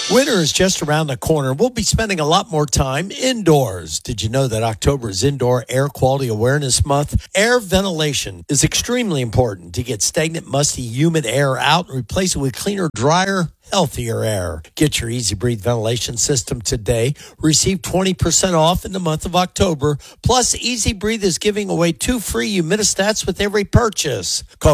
Winter is just around the corner. We'll be spending a lot more time indoors. Did you know that October is Indoor Air Quality Awareness Month? Air ventilation is extremely important to get stagnant, musty, humid air out and replace it with cleaner, drier, healthier air. Get your Easy Breathe ventilation system today. Receive 20% off in the month of October. Plus, Easy Breathe is giving away 2 free humidistats with every purchase. Call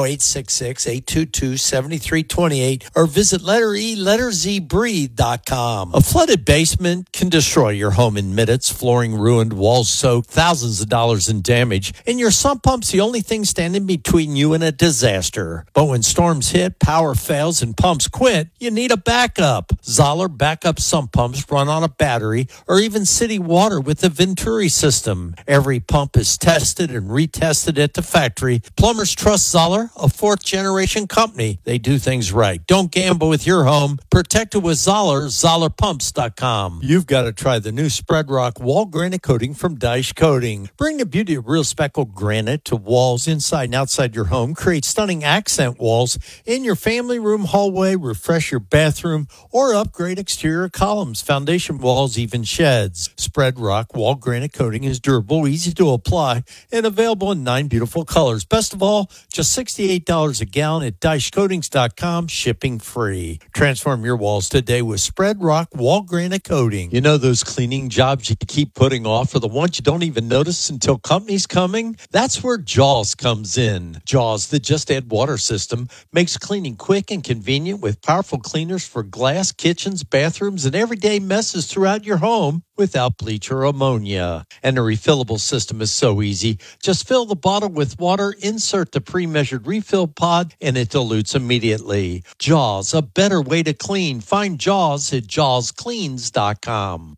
866-822-7328 or visit letterzbreathe.com. A flooded basement can destroy your home in minutes. Flooring ruined, walls soaked, thousands of dollars in damage, and your sump pump's the only thing standing between you and a disaster. But when storms hit, power fails, and pumps quit, you need a backup. Zoller backup sump pumps run on a battery or even city water with the Venturi system. Every pump is tested and retested at the factory. Plumbers trust Zoller, a 4th-generation company. They do things right. Don't gamble with your home. Protect it with Zoller, ZollerPumps.com. You've got to try the new Spread Rock Wall Granite Coating from Dyche Coating. Bring the beauty of real speckled granite to walls inside and outside your home. Create stunning accent walls in your family room, hallway. Refresh your bathroom or upgrade exterior columns, foundation walls, even sheds. Spread Rock Wall Granite Coating is durable, easy to apply, and available in 9 beautiful colors. Best of all, just $68 a gallon at DycheCoatings.com, shipping free. Transform your walls today with Spread Rock Wall Granite Coating. You know those cleaning jobs you keep putting off, or the ones you don't even notice until company's coming? That's where Jaws comes in. Jaws, the Just Add Water system, makes cleaning quick and convenient with powerful cleaners for glass, kitchens, bathrooms, and everyday messes throughout your home without bleach or ammonia. And the refillable system is so easy. Just fill the bottle with water, insert the pre-measured refill pod, and it dilutes immediately. Jaws, a better way to clean. Find Jaws at JawsCleans.com.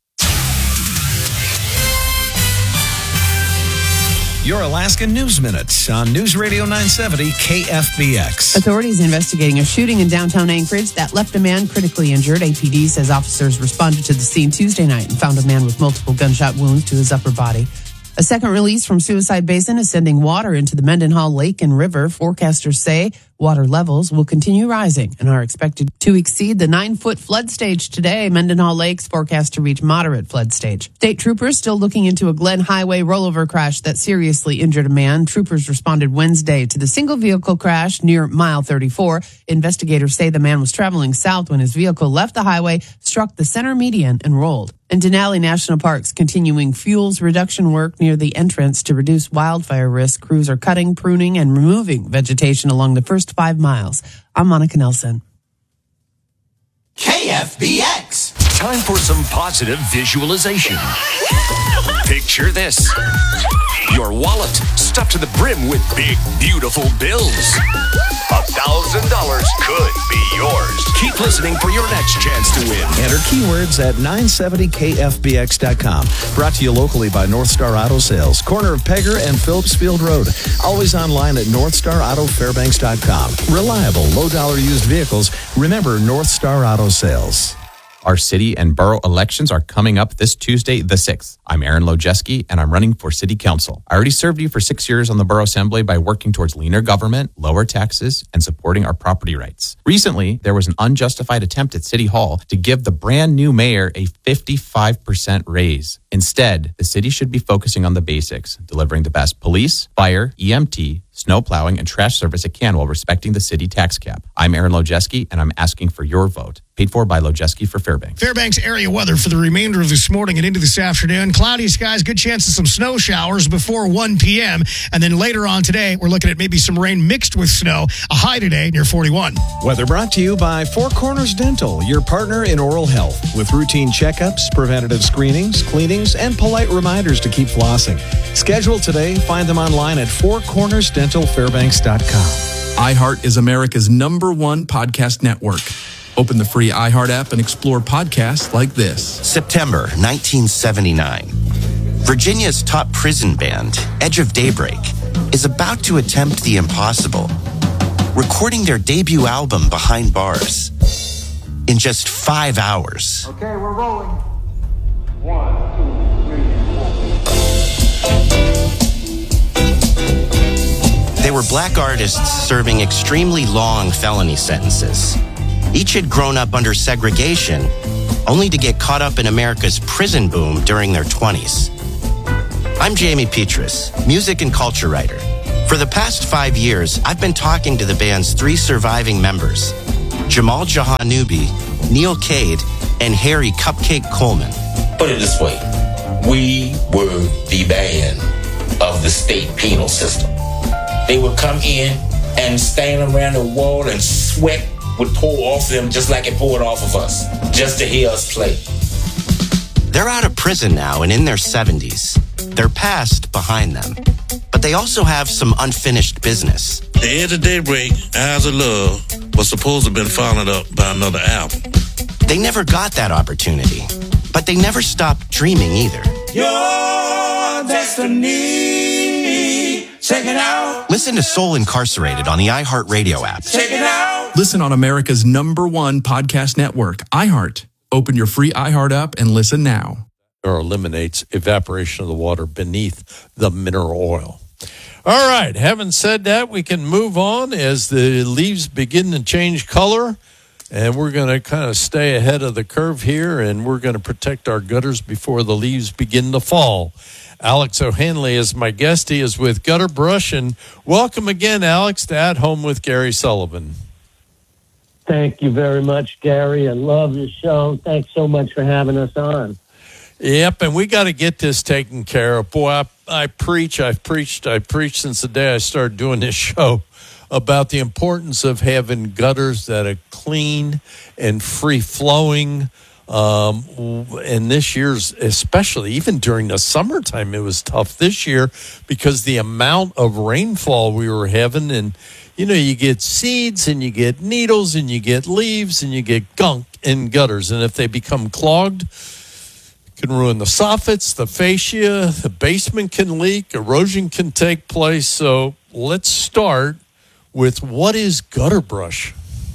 Your Alaska News Minute on News Radio 970 KFBX. Authorities investigating a shooting in downtown Anchorage that left a man critically injured. APD says officers responded to the scene Tuesday night and found a man with multiple gunshot wounds to his upper body. A second release from Suicide Basin is sending water into the Mendenhall Lake and River. Forecasters say water levels will continue rising and are expected to exceed the 9-foot flood stage today. Mendenhall Lake's forecast to reach moderate flood stage. State troopers still looking into a Glen Highway rollover crash that seriously injured a man. Troopers responded Wednesday to the single vehicle crash near mile 34. Investigators say the man was traveling south when his vehicle left the highway, struck the center median, and rolled. And Denali National Park's continuing fuels reduction work near the entrance to reduce wildfire risk. Crews are cutting, pruning, and removing vegetation along the first 5 miles. I'm Monica Nelson. KFBX. Time for some positive visualization. Picture this. Your wallet stuffed to the brim with big, beautiful bills. $1,000 could be yours. Keep listening for your next chance to win. Enter keywords at 970kfbx.com. Brought to you locally by North Star Auto Sales, corner of Pegger and Phillips Field Road. Always online at northstarautofairbanks.com. Reliable, low-dollar used vehicles. Remember North Star Auto Sales. Our city and borough elections are coming up this Tuesday, the 6th. I'm Aaron Lojeski, and I'm running for city council. I already served you for 6 years on the borough assembly by working towards leaner government, lower taxes, and supporting our property rights. Recently, there was an unjustified attempt at City Hall to give the brand new mayor a 55% raise. Instead, the city should be focusing on the basics, delivering the best police, fire, EMT, snow plowing, and trash service it can while respecting the city tax cap. I'm Aaron Lojeski, and I'm asking for your vote. Paid for by Lojeski for Fairbanks. Fairbanks area weather for the remainder of this morning and into this afternoon. Cloudy skies, good chance of some snow showers before 1 p.m. And then later on today, we're looking at maybe some rain mixed with snow. A high today near 41. Weather brought to you by Four Corners Dental, your partner in oral health. With routine checkups, preventative screenings, cleanings, and polite reminders to keep flossing. Schedule today. Find them online at fourcornersdentalfairbanks.com. iHeart is America's #1 podcast network. Open the free iHeart app and explore podcasts like this. September 1979. Virginia's top prison band, Edge of Daybreak, is about to attempt the impossible, recording their debut album Behind Bars in just 5 hours. Okay, we're rolling. 1, 2, 3, 4. They were black artists serving extremely long felony sentences. Each had grown up under segregation only to get caught up in America's prison boom during their 20s. I'm Jamie Petrus, music and culture writer. For the past 5 years, I've been talking to the band's 3 surviving members, Jamal Jahanoubi, Neil Cade, and Harry Cupcake Coleman. Put it this way, we were the band of the state penal system. They would come in and stand around the wall and sweat would pour off them just like it poured off of us, just to hear us play. They're out of prison now and in their 70s. Their past behind them. But they also have some unfinished business. The Edge of Daybreak, Eyes of Love, was supposed to have been followed up by another album. They never got that opportunity, but they never stopped dreaming either. Your destiny, check it out. Listen to Soul Incarcerated on the iHeartRadio app. Check it out. Listen on America's #1 podcast network, iHeart. Open your free iHeart app and listen now. Or eliminates evaporation of the water beneath the mineral oil. All right, having said that, we can move on as the leaves begin to change color. And we're going to kind of stay ahead of the curve here, and we're going to protect our gutters before the leaves begin to fall. Alex O'Hanley is my guest. He is with Gutter Brush. And welcome again, Alex, to At Home with Gary Sullivan. Thank you very much, Gary. I love your show. Thanks so much for having us on. Yep, and we got to get this taken care of. Boy, I've preached since the day I started doing this show about the importance of having gutters that are clean and free-flowing. And this year's, especially, even during the summertime, it was tough this year because the amount of rainfall we were having. And, you know, you get seeds and you get needles and you get leaves and you get gunk in gutters. And if they become clogged, it can ruin the soffits, the fascia, the basement can leak, erosion can take place. So let's start with what is gutter brush?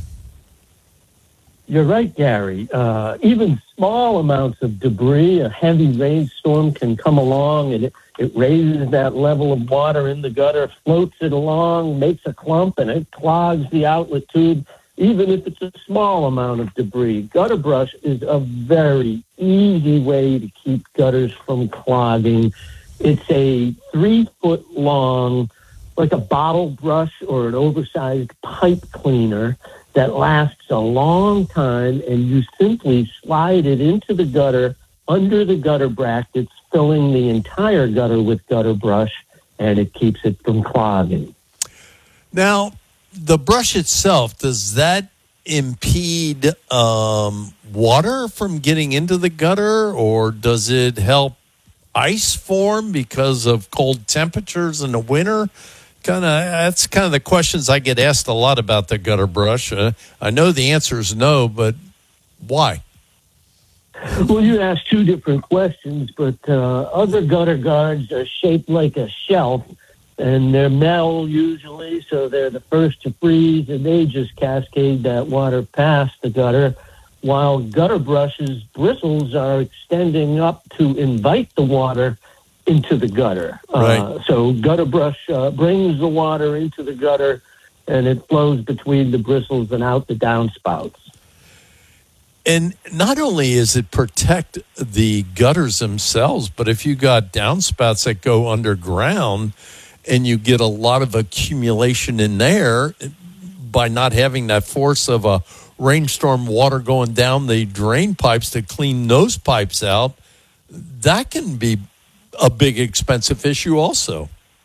You're right, Gary. Even small amounts of debris, a heavy rainstorm can come along and it raises that level of water in the gutter, floats it along, makes a clump, and it clogs the outlet tube, even if it's a small amount of debris. Gutter brush is a very easy way to keep gutters from clogging. It's a 3-foot long, like a bottle brush or an oversized pipe cleaner that lasts a long time, and you simply slide it into the gutter, under the gutter brackets, filling the entire gutter with gutter brush, and it keeps it from clogging. Now, the brush itself, does that impede water from getting into the gutter, or does it help ice form because of cold temperatures in the winter? That's kind of the questions I get asked a lot about the gutter brush. I know the answer is no, but why? Well, you asked 2 different questions, but other gutter guards are shaped like a shelf, and they're metal usually, so they're the first to freeze, and they just cascade that water past the gutter, while gutter brush's bristles are extending up to invite the water into the gutter. Right. So gutter brush brings the water into the gutter, and it flows between the bristles and out the downspouts. And not only is it protect the gutters themselves, but if you got downspouts that go underground and you get a lot of accumulation in there by not having that force of a rainstorm water going down the drain pipes to clean those pipes out, that can be a big expensive issue also.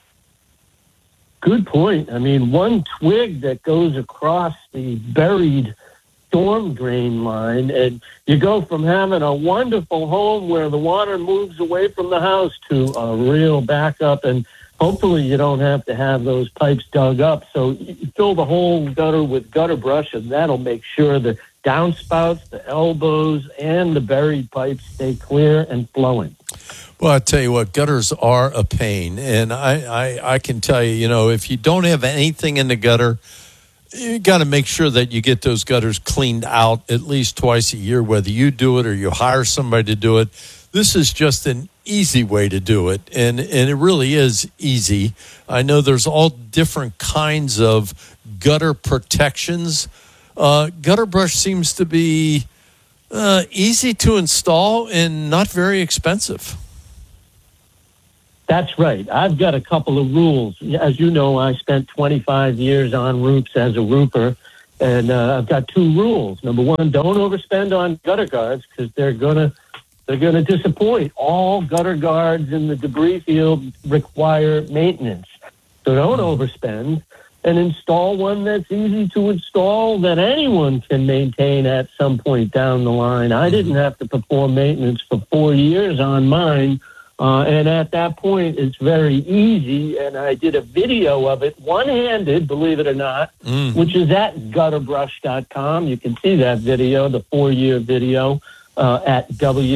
Good point. I mean, one twig that goes across the buried storm drain line, and you go from having a wonderful home where the water moves away from the house to a real backup, and hopefully you don't have to have those pipes dug up. So you fill the whole gutter with gutter brush, and that'll make sure the downspouts, the elbows, and the buried pipes stay clear and flowing. Well, I tell you what, gutters are a pain. And I can tell you, you know, if you don't have anything in the gutter, you got to make sure that you get those gutters cleaned out at least twice a year, whether you do it or you hire somebody to do it. This is just an easy way to do it, and it really is easy. I know there's all different kinds of gutter protections. Gutter brush seems to be Easy to install and not very expensive. That's right. I've got a couple of rules. As you know, I spent 25 years on roofs as a roofer, and I've got two rules. Number one, don't overspend on gutter guards because they're gonna disappoint. All gutter guards in the debris field require maintenance, so don't overspend. And install one that's easy to install that anyone can maintain at some point down the line. I didn't have to perform maintenance for 4 years on mine. And at that point, it's very easy. And I did a video of it one-handed, believe it or not, which is at gutterbrush.com. You can see that video, the 4-year video, at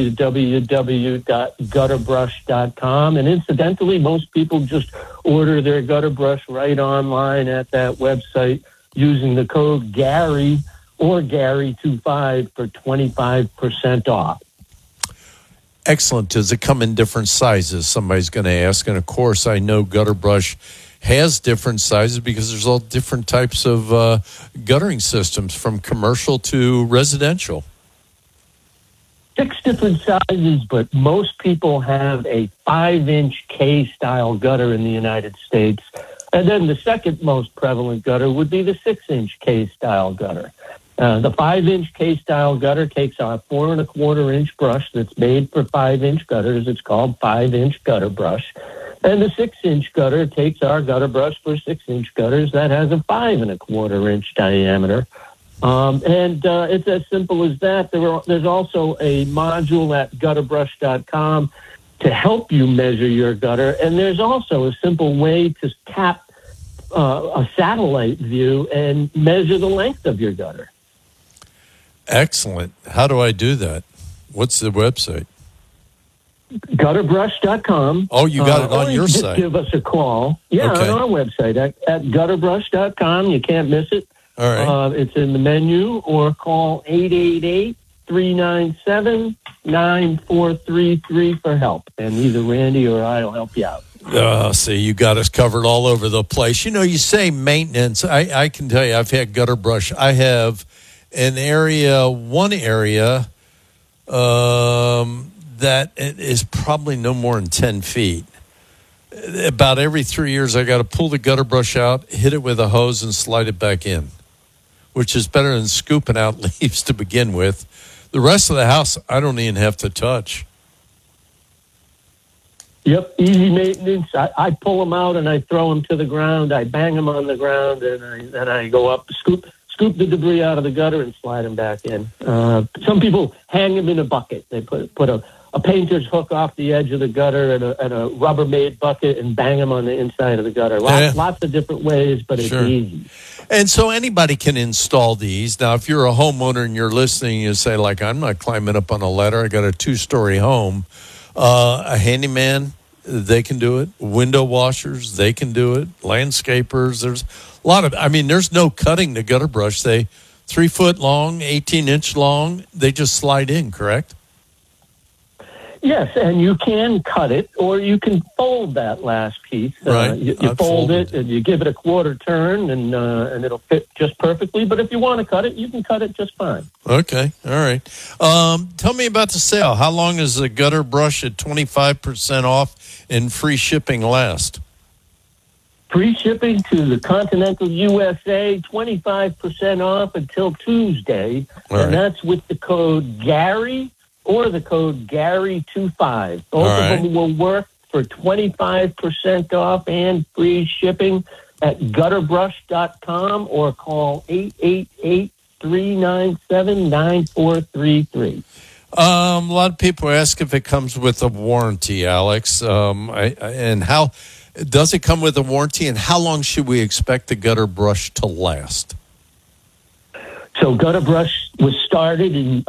www.gutterbrush.com. And incidentally, most people just order their gutter brush right online at that website using the code Gary or Gary25 for 25% off. Excellent. Does it come in different sizes? Somebody's going to ask. And, of course, I know Gutter Brush has different sizes because there's all different types of guttering systems from commercial to residential. 6 different sizes, but most people have a 5-inch K-style gutter in the United States. And then the second most prevalent gutter would be the 6-inch K-style gutter. The 5-inch K-style gutter takes a 4 1/4-inch brush that's made for 5-inch gutters. It's called 5-inch gutter brush. And the 6-inch gutter takes our gutter brush for 6-inch gutters that has a 5 1/4-inch diameter. And it's as simple as that. There's also a module at gutterbrush.com to help you measure your gutter. And there's also a simple way to tap a satellite view and measure the length of your gutter. Excellent. How do I do that? What's the website? Gutterbrush.com. Oh, you got it on your just site. Give us a call. Yeah, Okay. on our website at gutterbrush.com. You can't miss it. All right. It's in the menu, or call 888-397-9433 for help. And either Randy or I will help you out. See, you got us covered all over the place. You know, you say maintenance. I can tell you, I've had gutter brush. I have one area that is probably no more than 10 feet. About every 3 years, I got to pull the gutter brush out, hit it with a hose, and slide it back in, which is better than scooping out leaves to begin with. The rest of the house, I don't even have to touch. Yep, easy maintenance. I pull them out and I throw them to the ground. I bang them on the ground, and then I go up, scoop the debris out of the gutter and slide them back in. Some people hang them in a bucket. They put a painter's hook off the edge of the gutter and a Rubbermaid bucket and bang them on the inside of the gutter. Lots of different ways, but it's easy. And so anybody can install these. Now, if you're a homeowner and you're listening, you say, like, I'm not climbing up on a ladder. I got a 2-story home. A handyman, they can do it. Window washers, they can do it. Landscapers, there's a lot of, there's no cutting the gutter brush. They 3 foot long, 18-inch long. They just slide in, correct? Yes, and you can cut it, or you can fold that last piece. Right. You fold it, and you give it a quarter turn, and it'll fit just perfectly. But if you want to cut it, you can cut it just fine. Okay, all right. Tell me about the sale. How long does the gutter brush at 25% off and free shipping last? Free shipping to the continental USA, 25% off until Tuesday, and that's with the code Gary or the code Gary25. Both of them will work for 25% off and free shipping at gutterbrush.com or call 888-397-9433. A lot of people ask if it comes with a warranty, Alex. And how does it come with a warranty, and how long should we expect the gutter brush to last? So Gutter Brush was started in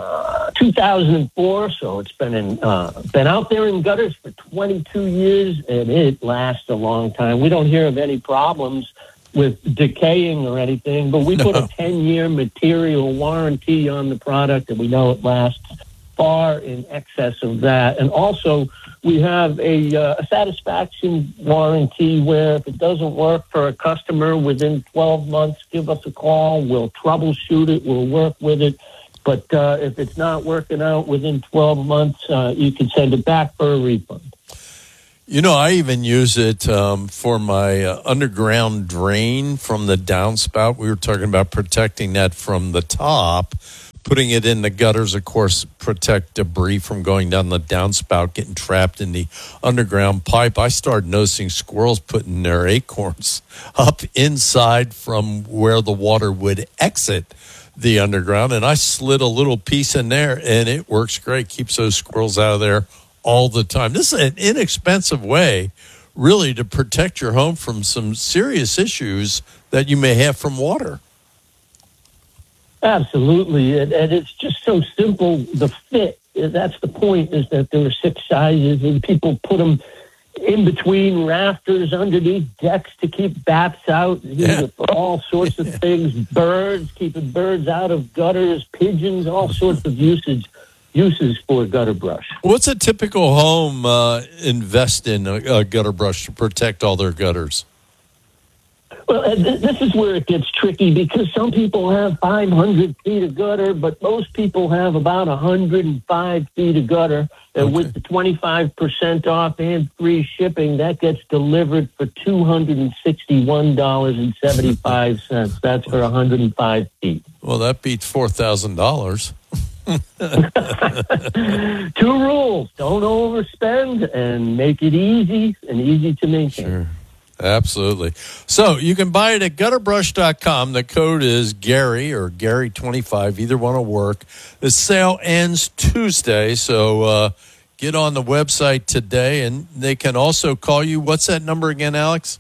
2004, so it's been out there in gutters for 22 years, and it lasts a long time. We don't hear of any problems with decaying or anything, but we put a 10-year material warranty on the product, and we know it lasts far in excess of that. And also, we have a satisfaction warranty where if it doesn't work for a customer within 12 months, give us a call. We'll troubleshoot it. We'll work with it. But if it's not working out within 12 months, you can send it back for a refund. You know, I even use it for my underground drain from the downspout. We were talking about protecting that from the top. Putting it in the gutters, of course, protect debris from going down the downspout, getting trapped in the underground pipe. I started noticing squirrels putting their acorns up inside from where the water would exit the underground, and I slid a little piece in there, and it works great. Keeps those squirrels out of there all the time. This is an inexpensive way, really, to protect your home from some serious issues that you may have from water. Absolutely, and it's just so simple. The fit, that's the point, is that there are 6 sizes, and people put them in between rafters, underneath decks to keep bats out, for all sorts of things, birds, keeping birds out of gutters, pigeons, all sorts of uses for gutter brush. What's a typical home invest in a gutter brush to protect all their gutters? Well, this is where it gets tricky, because some people have 500 feet of gutter, but most people have about 105 feet of gutter. And with the 25% off and free shipping, that gets delivered for $261.75. That's for 105 feet. Well, that beats $4,000. 2 rules: don't overspend, and make it easy to maintain. Sure. Absolutely. So you can buy it at gutterbrush.com. The code is Gary or Gary25. Either one will work. The sale ends Tuesday, so get on the website today, and they can also call you. What's that number again, Alex?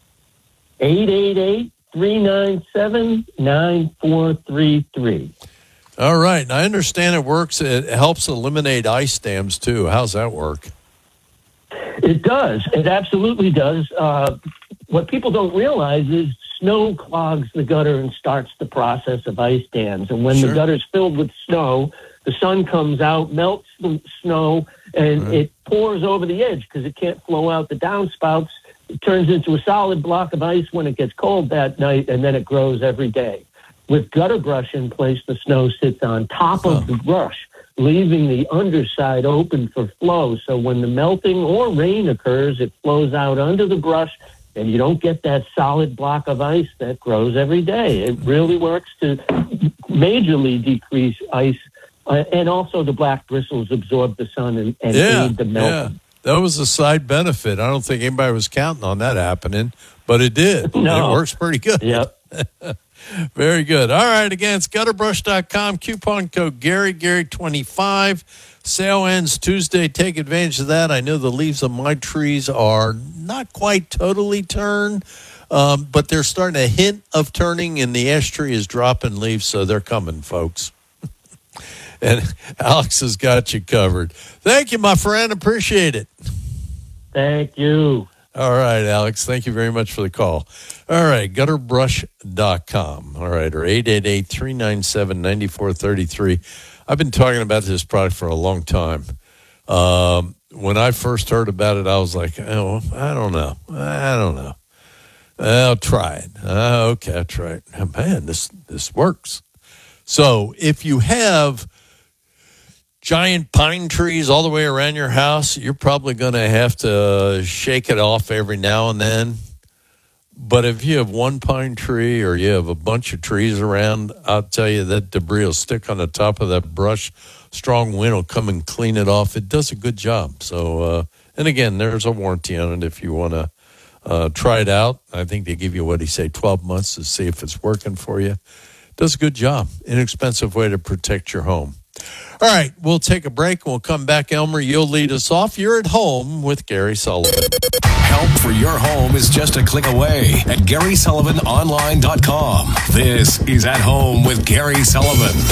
888-397-9433. All right. And I understand it works. It helps eliminate ice dams, too. How's that work? It does. It absolutely does. What people don't realize is snow clogs the gutter and starts the process of ice dams. And when the gutter's filled with snow, the sun comes out, melts the snow, and it pours over the edge because it can't flow out the downspouts. It turns into a solid block of ice when it gets cold that night, and then it grows every day. With gutter brush in place, the snow sits on top of the brush, leaving the underside open for flow. So when the melting or rain occurs, it flows out under the brush, and you don't get that solid block of ice that grows every day. It really works to majorly decrease ice, and also the black bristles absorb the sun and aid the melting. Yeah. That was a side benefit. I don't think anybody was counting on that happening, but it did. No. It works pretty good. Yep. Very good. All right. Again, it's gutterbrush.com. Coupon code Gary25. Sale ends Tuesday. Take advantage of that. I know the leaves on my trees are not quite totally turned, but they're starting a hint of turning, and the ash tree is dropping leaves, so they're coming, folks. And Alex has got you covered. Thank you, my friend. Appreciate it. Thank you. All right, Alex. Thank you very much for the call. All right, gutterbrush.com. All right, or 888-397-9433. I've been talking about this product for a long time. When I first heard about it, I was like, oh, I don't know. I'll try it. Okay, I'll try it. Oh, man, this works. So if you have giant pine trees all the way around your house, you're probably going to have to shake it off every now and then. But if you have one pine tree or you have a bunch of trees around, I'll tell you that debris will stick on the top of that brush. Strong wind will come and clean it off. It does a good job. So, and again, there's a warranty on it if you want to try it out. I think they give you, 12 months to see if it's working for you. Does a good job. Inexpensive way to protect your home. All right, we'll take a break. We'll come back. Elmer, you'll lead us off. You're at home with Gary Sullivan. Help for your home is just a click away at GarySullivanOnline.com. This is At Home with Gary Sullivan.